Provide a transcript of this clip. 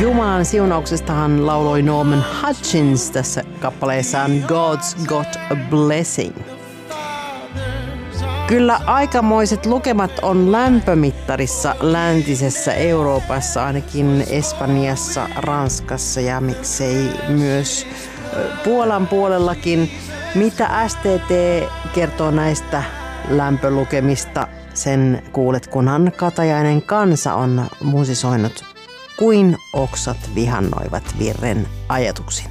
Jumalan siunauksestahan lauloi Norman Hutchins tässä kappaleessaan God's Got a Blessing. Kyllä aikamoiset lukemat on lämpömittarissa läntisessä Euroopassa, ainakin Espanjassa, Ranskassa ja miksei myös Puolan puolellakin. Mitä STT kertoo näistä lämpölukemista? Sen kuulet, kunhan Katajainen Kansa on musisoinut Kuin oksat vihannoivat virren ajatuksi.